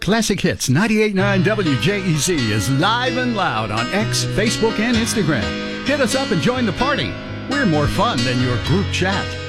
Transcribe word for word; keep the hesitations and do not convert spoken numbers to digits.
Classic Hits ninety-eight point nine W J E Z is live and loud on X, Facebook, and Instagram. Hit us up and join the party. We're more fun than your group chat.